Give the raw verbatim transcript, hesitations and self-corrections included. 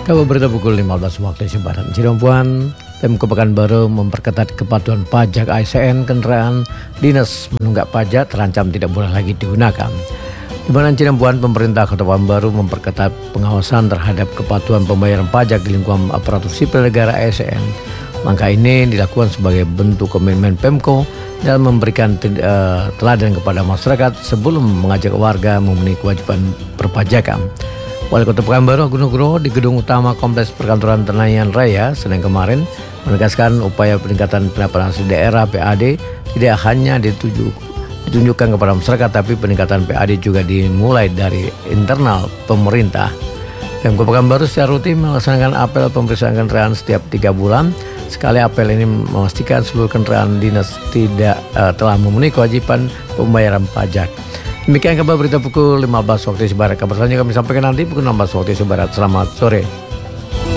Kabar berita pukul lima belas waktu Indonesia Barat. Cirebon, Pemko Pekanbaru memperketat kepatuhan pajak A S N kendaraan dinas menunggak pajak terancam tidak boleh lagi digunakan. Di mana Cirebon, pemerintah Kota Pekanbaru memperketat pengawasan terhadap kepatuhan pembayaran pajak di lingkungan aparatur sipil negara A S N. Langkah ini dilakukan sebagai bentuk komitmen Pemko dalam memberikan uh, teladan kepada masyarakat sebelum mengajak warga memenuhi kewajiban perpajakan. Wali Kota Pekanbaru Agung Nugroho di Gedung Utama Kompleks Perkantoran Tenayan Raya Senin kemarin menegaskan upaya peningkatan pendapatan asli daerah P A D tidak hanya dituju, ditunjukkan kepada masyarakat, tapi peningkatan P A D juga dimulai dari internal pemerintah. Pemko Pekanbaru secara rutin melaksanakan apel pemeriksaan kendaraan setiap tiga bulan. Sekali apel ini memastikan seluruh kendaraan dinas tidak uh, telah memenuhi kewajiban pembayaran pajak. Demikian kabar berita pukul lima belas waktu Indonesia Barat. Kabar selanjutnya kami sampaikan nanti pukul enam belas waktu Indonesia Barat. Selamat sore.